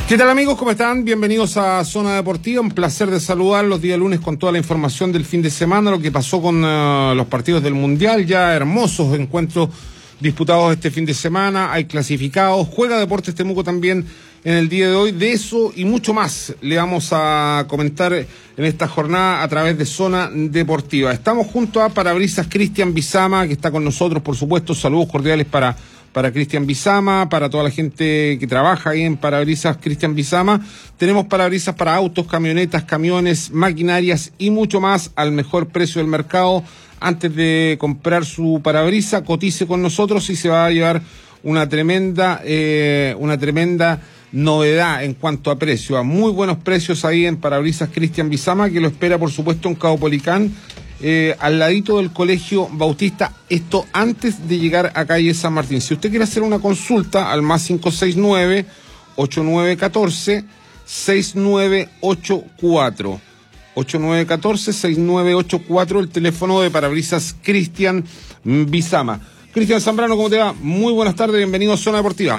¿Qué tal, amigos? ¿Cómo están? Bienvenidos a Zona Deportiva. Un placer de saludarlos día lunes con toda la información del fin de semana, lo que pasó con los partidos del Mundial, ya hermosos encuentros disputados este fin de semana, hay clasificados, juega Deportes Temuco también en el día de hoy. De eso y mucho más le vamos a comentar en esta jornada a través de Zona Deportiva. Estamos junto a Parabrisas Cristian Bizama, que está con nosotros, por supuesto. Saludos cordiales para Cristian Bizama, para toda la gente que trabaja ahí en Parabrisas Cristian Bizama. Tenemos parabrisas para autos, camionetas, camiones, maquinarias y mucho más al mejor precio del mercado. Antes de comprar su parabrisa, cotice con nosotros y se va a llevar una tremenda novedad en cuanto a precio. A muy buenos precios ahí en Parabrisas Cristian Bizama, que lo espera, por supuesto, en Caupolicán, al ladito del Colegio Bautista, esto antes de llegar a calle San Martín. Si usted quiere hacer una consulta, al más 569-8914-6984. 8914-6984, el teléfono de Parabrisas Cristian Bizama. Cristian Zambrano, ¿cómo te va? Muy buenas tardes, bienvenido a Zona Deportiva.